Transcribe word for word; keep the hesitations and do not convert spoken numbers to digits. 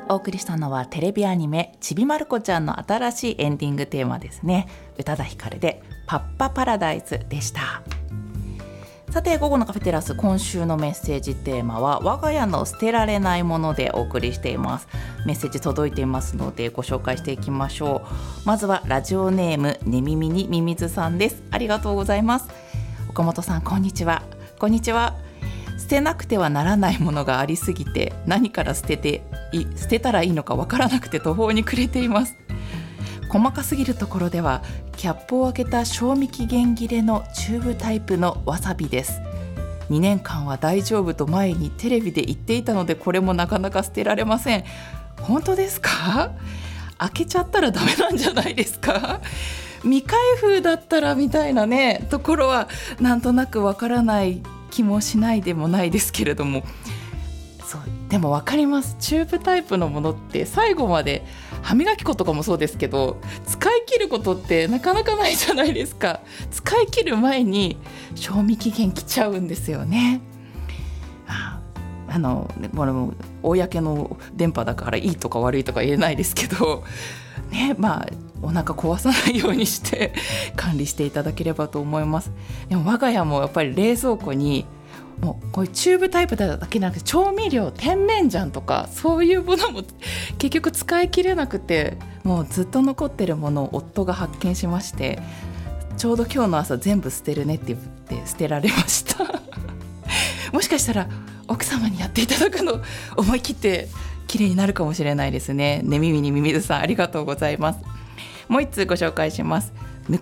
お送りしたのはテレビアニメちびまる子ちゃんの新しいエンディングテーマですね。宇多田ヒカルでパッパパラダイスでした。さて午後のカフェテラス、今週のメッセージテーマは我が家の捨てられないものでお送りしています。メッセージ届いていますのでご紹介していきましょう。まずはラジオネームねみみにみみずさんです。ありがとうございます。岡本さんこんにちは。こんにちは。捨てなくてはならないものがありすぎて何から捨てて捨てたらいいのかわからなくて途方に暮れています。細かすぎるところではキャップを開けた賞味期限切れのチューブタイプのわさびです。にねんかんは大丈夫と前にテレビで言っていたのでこれもなかなか捨てられません。本当ですか？開けちゃったらダメなんじゃないですか？未開封だったらみたいなねところはなんとなくわからない気もしないでもないですけれども、そうでも分かります。チューブタイプのものって最後まで歯磨き粉とかもそうですけど使い切ることってなかなかないじゃないですか。使い切る前に賞味期限来ちゃうんですよね。ああのこれも公の電波だからいいとか悪いとか言えないですけどね、まあお腹壊さないようにして管理していただければと思います。でも我が家もやっぱり冷蔵庫にもうこういうチューブタイプだけじゃなくて調味料、甜麺醤とかそういうものも結局使い切れなくてもうずっと残ってるものを夫が発見しまして、ちょうど今日の朝全部捨てるねって言って捨てられましたもしかしたら奥様にやっていただくの思い切って綺麗になるかもしれないですね。ねみみにみみずさんありがとうございます。もう一通ご紹介します。